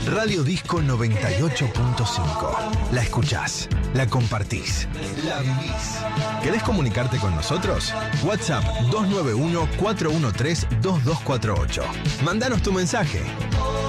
Radio Disco 98.5. La escuchás, la compartís, la vivís. ¿Querés comunicarte con nosotros? WhatsApp 291-413-2248. Mándanos tu mensaje.